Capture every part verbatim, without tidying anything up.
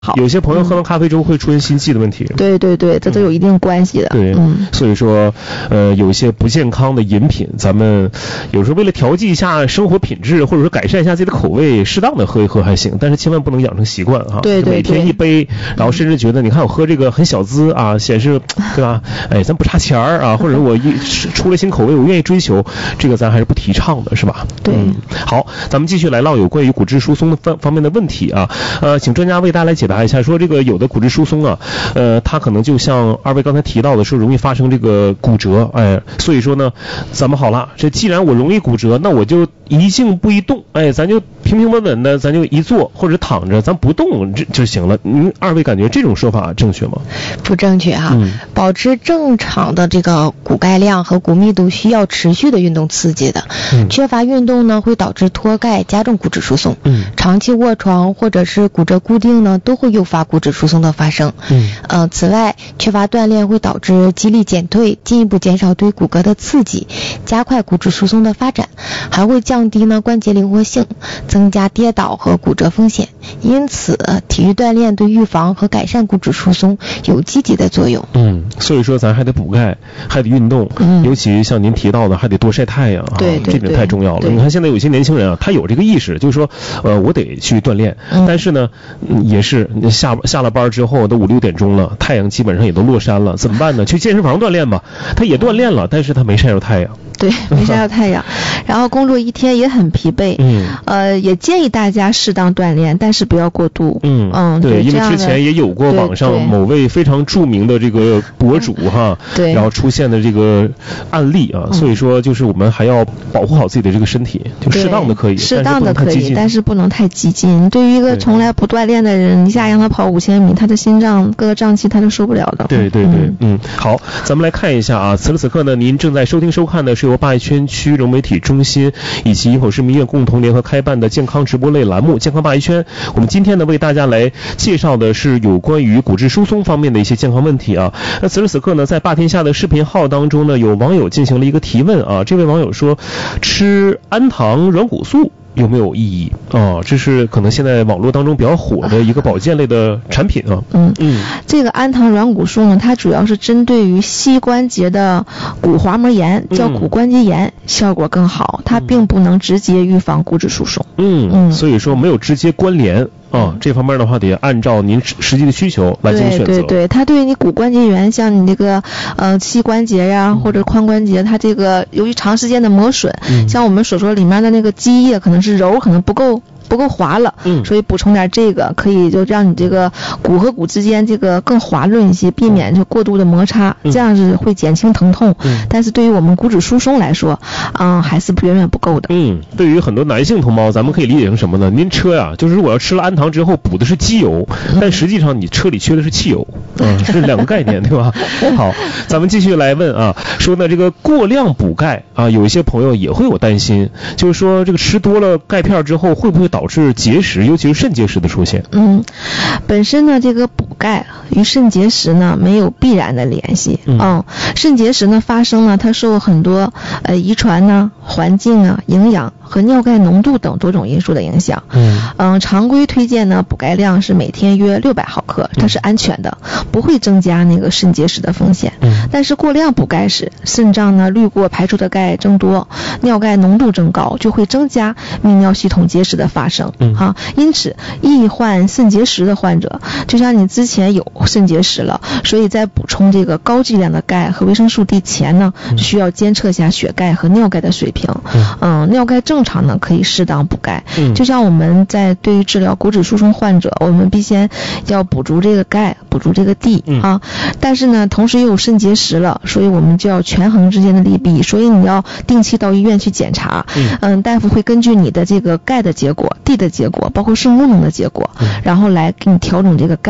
好，有些朋友喝了咖啡之后会出现心悸的问题。 嗯、对对对，这都有一定关系的。 嗯、对，嗯，所以说，呃，有一些不健康的饮品，咱们有时候为了调剂一下生活品质，或者说改善一下自己的口味，适当的喝一喝还行，但是千万不能养成习惯哈。 对对对。 每天一杯，然后甚至觉得，你看我喝这个很小资啊，显示对吧？哎，咱不差钱儿啊，或者我一出了新口味，我愿意追求，这个咱还是不提倡的，是吧？ 对。 嗯、好，咱们继续来唠有关于骨质疏松的方方面的问题啊。呃，请专家为大家来解答一下，说这个有的骨质疏松啊，呃，它可能就像二位刚才提到的，说容易发生这个骨折，哎，所以说呢，咱们好了，这既然我容易骨折，那我就一静不一动，哎，咱就平平稳稳的，咱就一坐或者躺着，咱不动这就行了。您二位感觉这种说法正确吗？ 不正确哈、啊嗯，保持正常的这个骨钙量和骨密度需要持续的运动刺激的，嗯、缺乏运动呢会导致脱钙，加重骨质疏松。嗯，长期卧床或者是骨折固定呢，都会诱发骨质疏松的发生。嗯，呃，此外，缺乏锻炼会导致肌力减退，进一步减少对骨骼的刺激，加快骨质疏松的发展，还会降低呢关节灵活性，增加跌倒和骨折风险。因此，体育锻炼对预防和改善骨质疏松有积极的作用。 嗯，所以说咱还得补钙，还得运动，嗯、尤其像您提到的，还得多晒太阳啊， 对对对， 这点太重要了。你看现在有些年轻人啊，他有这个意识，就是说，呃，我得去锻炼，嗯、但是呢，也是下下了班之后都五六点钟了，太阳基本上也都落山了，怎么办呢？去健身房锻炼吧，他也锻炼了，但是他没晒着太阳。 对，没晒到太阳，然后工作一天也很疲惫。嗯，呃，也建议大家适当锻炼，但是不要过度。 嗯嗯，对，因为之前也有过网上某位非常著名的这个博主哈，对，然后出现的这个案例啊，所以说就是我们还要保护好自己的这个身体，就适当的可以， 适当的可以，但是不能太激进。对于一个从来不锻炼的人，一下让他跑五千米，他的心脏各个脏器他都受不了的。 对对对，嗯，嗯好，咱们来看一下啊，此时此刻呢，您正在收听收看的是由八一圈区融媒体中心以及营口市民医院共同联合开办的健康直播类栏目健康八一圈。我们今天呢为大家来介绍的是有关于骨质疏松方面的一些健康问题啊。那此时此刻呢，在霸天下的视频号当中呢，有网友进行了一个提问啊，这位网友说，吃氨糖软骨素有没有意义啊？这是可能现在网络当中比较火的一个保健类的产品啊。 嗯嗯，这个氨糖软骨素呢，它主要是针对于膝关节的骨滑膜炎，叫骨关节炎，嗯、效果更好。它并不能直接预防骨质疏松。 嗯嗯，所以说没有直接关联。啊，这方面的话得按照您实际的需求来进行选择。 对对对，它对于你骨关节炎，像你这个呃膝关节呀、啊、或者髋关节，它这个由于长时间的磨损，嗯、像我们所说里面的那个积液可能是柔，可能不够。不够滑了，嗯，所以补充点这个，可以就让你这个骨和骨之间这个更滑润一些，避免就过度的摩擦，嗯、这样是会减轻疼痛。嗯，但是对于我们骨质疏松来说，嗯，还是远远不够的。 嗯，对于很多男性同胞，咱们可以理解成什么呢？您车呀，就是如果要吃了氨糖之后补的是机油，但实际上你车里缺的是汽油，嗯，这是两个概念，对吧？好，咱们继续来问啊，说呢这个过量补钙啊，有一些朋友也会有担心，就是说这个吃多了钙片之后会不会导导致结石，尤其是肾结石的出现。嗯， 本身呢，这个补钙与肾结石呢没有必然的联系。嗯，嗯肾结石呢发生呢，它受很多呃遗传呢、环境啊、营养和尿钙浓度等多种因素的影响。嗯，嗯常规推荐呢补钙量是每天约六百毫克，它是安全的，不会增加那个肾结石的风险。嗯，但是过量补钙时，肾脏呢滤过排出的钙增多，尿钙浓度增高，就会增加泌尿系统结石的发生。嗯啊，因此易患肾结石的患者，就像你之前有肾结石了，所以在补充这个高剂量的钙和维生素 D 前呢，需要监测一下血钙和尿钙的水平。嗯，嗯尿钙正常呢，可以适当补钙。嗯，就像我们在对于治疗骨质疏松患者，我们必先要补足这个钙，补足这个 D 啊。但是呢，同时又有肾结石了，所以我们就要权衡之间的利弊，所以你要定期到医院去检查。嗯，嗯大夫会根据你的这个钙的结果。D 的结果，包括肾功能的结果，然后来给你调整这个钙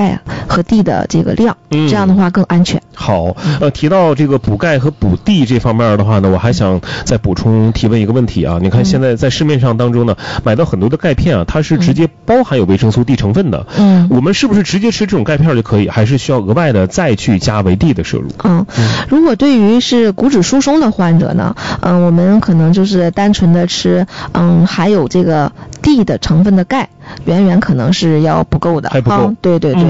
和 D 的这个量， 嗯、 这样的话更安全。 好，呃，提到这个补钙和补 D 这方面的话呢，我还想再补充提问一个问题啊。你看现在在市面上当中呢，买到很多的钙片啊，它是直接包含有维生素 D 成分的。嗯，我们是不是直接吃这种钙片就可以，还是需要额外的再去加维 D 的摄入？ 嗯，嗯如果对于是骨质疏松的患者呢，嗯，我们可能就是单纯的吃，嗯，含有这个 D 的成分的钙，远远可能是要不够的。 还不够。 啊、对对对。